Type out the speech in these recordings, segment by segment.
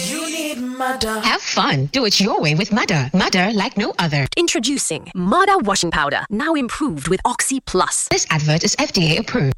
You need Mother. Have fun. Do it your way with Mother. Mother like no other. Introducing Mother washing powder, now improved with Oxy Plus. This advert is FDA approved.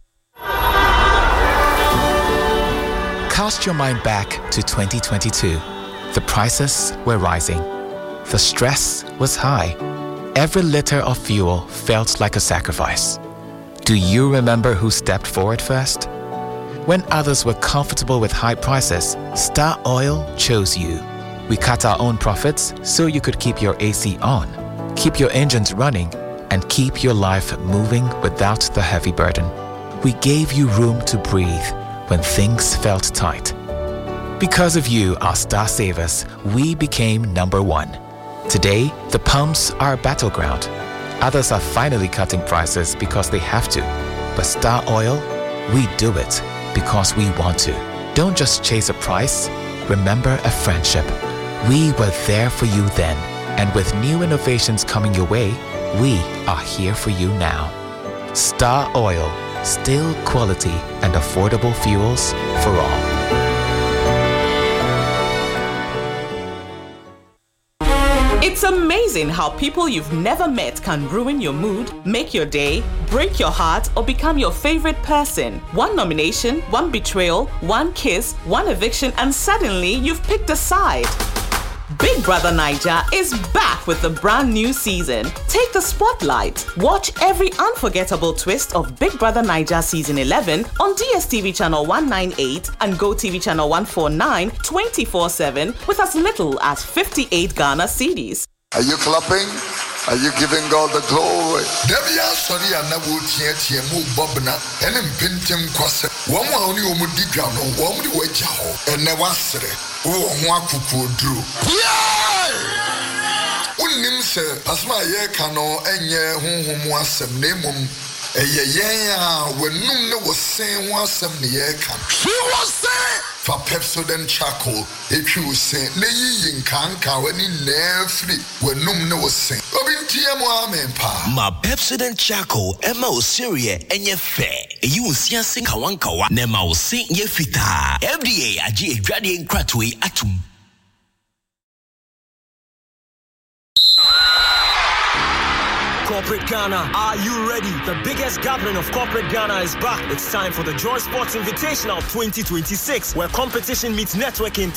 Cast your mind back to 2022. The prices were rising. The stress was high. Every liter of fuel felt like a sacrifice. Do you remember who stepped forward first? When others were comfortable with high prices, Star Oil chose you. We cut our own profits so you could keep your AC on, keep your engines running, and keep your life moving without the heavy burden. We gave you room to breathe when things felt tight. Because of you, our Star Savers, we became number one. Today, the pumps are a battleground. Others are finally cutting prices because they have to. But Star Oil, we do it because we want to. Don't just chase a price, remember a friendship. We were there for you then, and with new innovations coming your way, we are here for you now. Star Oil, still quality and affordable fuels for all. It's amazing how people you've never met can ruin your mood, make your day, break your heart, or become your favorite person. One nomination, one betrayal, one kiss, one eviction, and suddenly you've picked a side. Big Brother Naija is back with a brand new season. Take the spotlight. Watch every unforgettable twist of Big Brother Naija Season 11 on DSTV Channel 198 and GoTV Channel 149 24/7 with as little as 58 Ghana cedis. Are you clapping? Are you giving God the glory? Debia sorry na wo tie mu bobna enem pintem kwase wo mo oni wo mu digwa no wo mu di waja ho ene wasere wo ho akuku duro unim se asma ye ka no enye honhom asem na emom eye yen a wenum ne wo sen ho asem ne ye ka he was say for Pepsodent charcoal etwi wo sen na yiyin kanka wani na free wenum ne wo sen obintie mo amen pa ma Pepsodent charcoal ema osirie enye fe eyi unsia sen kawankawa na ma osin ye fita FDA agi edwade nkratwe atum. Corporate Ghana, are you ready? The biggest gathering of Corporate Ghana is back. It's time for the Joy Sports Invitational 2026, where competition meets networking.